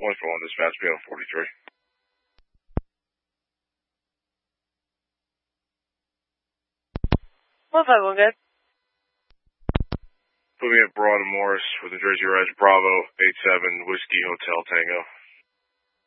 1 dispatch, be on 43. What 51 good? Put me at Broad and Morris with the Jersey Reds, Bravo, 87, Whiskey Hotel Tango.